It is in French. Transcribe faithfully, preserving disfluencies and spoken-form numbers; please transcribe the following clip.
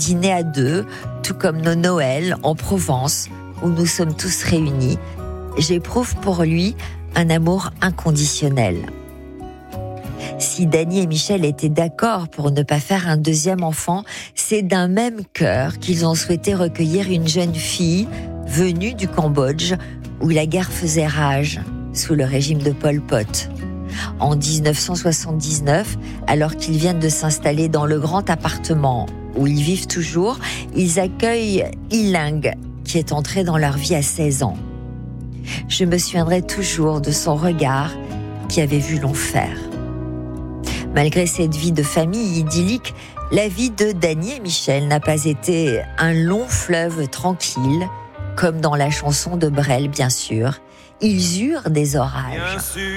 dîners à deux, tout comme nos Noëls en Provence, où nous sommes tous réunis. J'éprouve pour lui un amour inconditionnel. Si Dany et Michel étaient d'accord pour ne pas faire un deuxième enfant, c'est d'un même cœur qu'ils ont souhaité recueillir une jeune fille venue du Cambodge, où la guerre faisait rage sous le régime de Pol Pot. En dix-neuf cent soixante-dix-neuf, alors qu'ils viennent de s'installer dans le grand appartement où ils vivent toujours, ils accueillent Iling, qui est entré dans leur vie à seize ans. Je me souviendrai toujours de son regard qui avait vu l'enfer. Malgré cette vie de famille idyllique, la vie de Dany et Michel n'a pas été un long fleuve tranquille, comme dans la chanson de Brel, bien sûr. Ils eurent des orages.